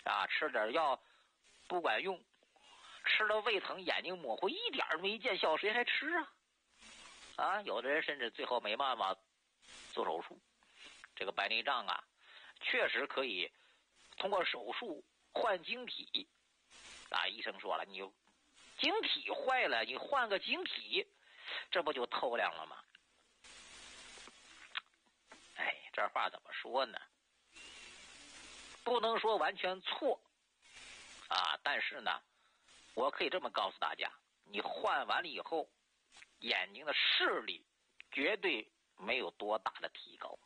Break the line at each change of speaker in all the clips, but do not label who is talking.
吃点药不管用，吃了胃疼眼睛模糊，一点没见效，谁还吃啊？有的人甚至最后没办法做手术。这个白内障确实可以通过手术换晶体医生说了，你晶体坏了，你换个晶体，这不就透亮了吗？这话怎么说呢？不能说完全错但是呢，我可以这么告诉大家，你换完了以后，眼睛的视力绝对没有多大的提高。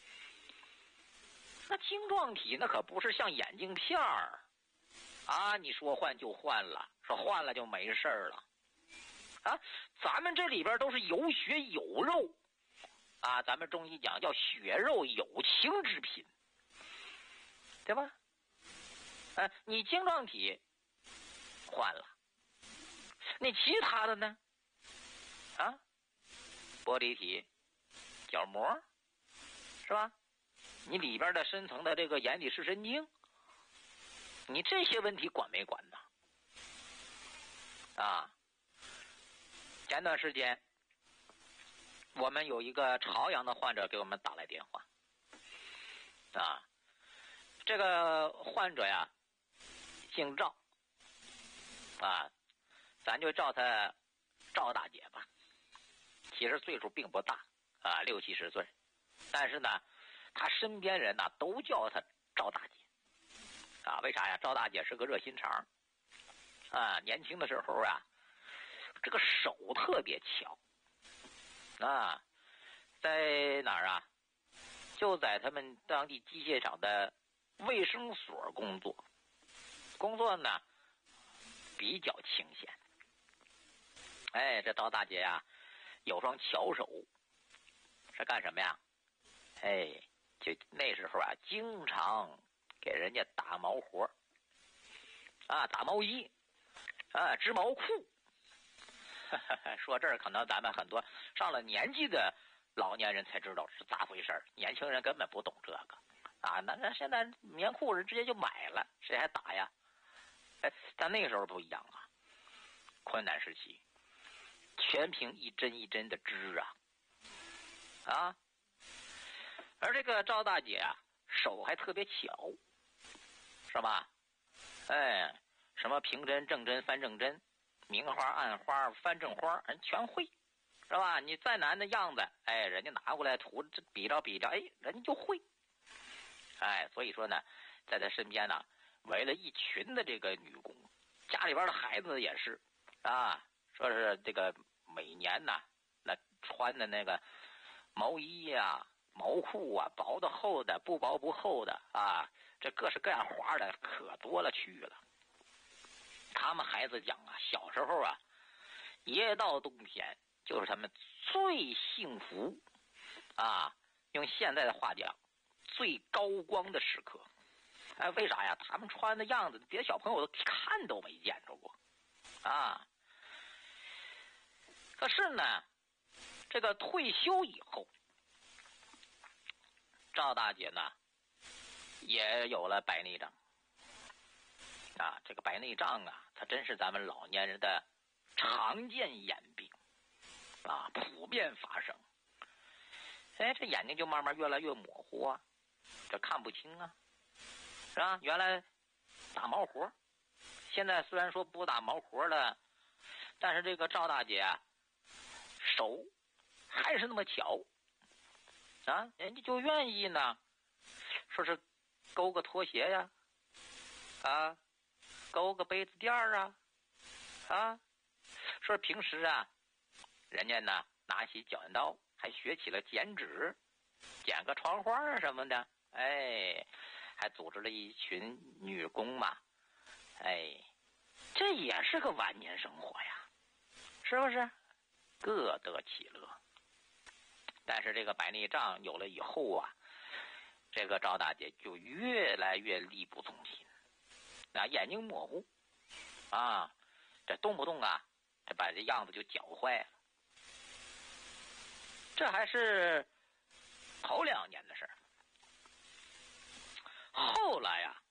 那晶状体那可不是像眼镜片儿你说换就换了，说换了就没事了咱们这里边都是有血有肉咱们中医讲叫血肉有情之品，对吧？你晶状体换了，你其他的呢？玻璃体、角膜，是吧？你里边的深层的这个眼底视神经，你这些问题管没管呢？前段时间我们有一个朝阳的患者给我们打来电话这个患者姓赵咱就叫他赵大姐吧。其实岁数并不大60、70岁，但是呢他身边人都叫他赵大姐为啥呀？赵大姐是个热心肠年轻的时候这个手特别巧在哪儿就在他们当地机械厂的卫生所工作呢比较清闲。这赵大姐有双巧手，是干什么呀？就那时候经常给人家打毛活打毛衣织毛裤说这儿可能咱们很多上了年纪的老年人才知道是咋回事，年轻人根本不懂这个那现在棉裤人直接就买了，谁还打呀？但那个时候不一样困难时期全凭一针一针的织而这个赵大姐手还特别巧，是吧？什么平针、正针、翻正针，明花、暗花、翻正花，人全会，是吧？你再难的样子，人家拿过来涂比照比照，人家就会。所以说呢，在他身边围了一群的这个女工，家里边的孩子也是说是这个每年那穿的那个毛衣毛裤薄的厚的，不薄不厚的这各式各样花的可多了去了。他们孩子讲小时候一到冬天就是他们最幸福用现在的话讲最高光的时刻。为啥呀？他们穿的样子别的小朋友都看都没见着过可是呢这个退休以后，赵大姐呢也有了白内障这个白内障它真是咱们老年人的常见眼病普遍发生。这眼睛就慢慢越来越模糊这看不清是吧？原来打毛活，现在虽然说不打毛活了，但是这个赵大姐手还是那么巧人家就愿意呢，说是勾个拖鞋呀勾个杯子垫说平时人家呢拿起剪刀，还学起了剪纸，剪个窗花什么的，还组织了一群女工嘛，这也是个晚年生活呀，是不是？各得其乐。但是这个白内障有了以后这个赵大姐就越来越力不从心眼睛模糊这动不动这把这样子就搅坏了。这还是头2年的事儿。后来